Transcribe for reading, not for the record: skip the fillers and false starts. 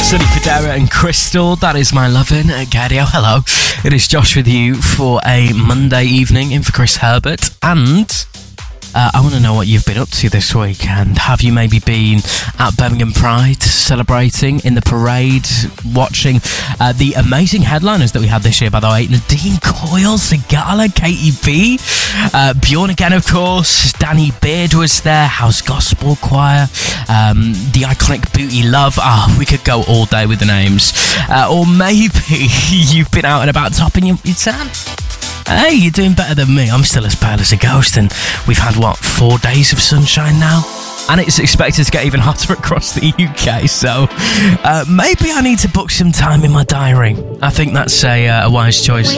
Sonny Fodera and Crystal, that is my lovin'. Gadio, hello. It is Josh with you for a Monday evening in for Chris Herbert. And I want to know what you've been up to this week. And have you maybe been at Birmingham Pride celebrating in the parade, watching the amazing headliners that we had this year, by the way? Nadine Coyle, Sigala, Katie B, Bjorn again, of course. Danny Beard was there, House Gospel Choir, the iconic Booty Love. We could go all day with the names. Or maybe you've been out and about topping your tan. Hey, you're doing better than me. I'm still as pale as a ghost, and we've had, 4 days of sunshine now? And it's expected to get even hotter across the UK, so maybe I need to book some time in my diary. I think that's a wise choice.